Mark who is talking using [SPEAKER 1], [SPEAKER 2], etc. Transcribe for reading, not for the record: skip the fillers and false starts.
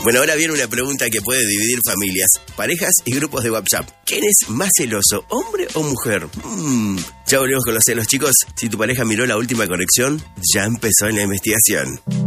[SPEAKER 1] Bueno, ahora viene una pregunta que puede dividir familias, parejas y grupos de WhatsApp. ¿Quién es más celoso, hombre o mujer? Ya volvemos con los celos, chicos. Si tu pareja miró la última conexión, ya empezó en la investigación.